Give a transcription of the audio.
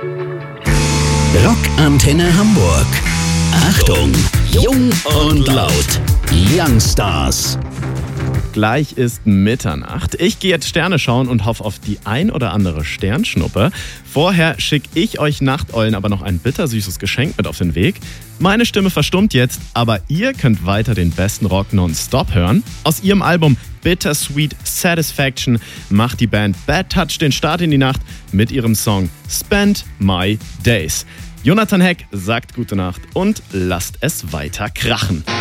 Rockantenne Hamburg. Achtung, jung und laut. Youngstars. Gleich ist Mitternacht. Ich gehe jetzt Sterne schauen und hoffe auf die ein oder andere Sternschnuppe. Vorher schicke ich euch Nachteulen aber noch ein bittersüßes Geschenk mit auf den Weg. Meine Stimme verstummt jetzt, aber ihr könnt weiter den besten Rock nonstop hören. Aus ihrem Album Bittersweet Satisfaction macht die Band Bad Touch den Start in die Nacht mit ihrem Song Spend My Days. Jonathan Heck sagt gute Nacht und lasst es weiter krachen.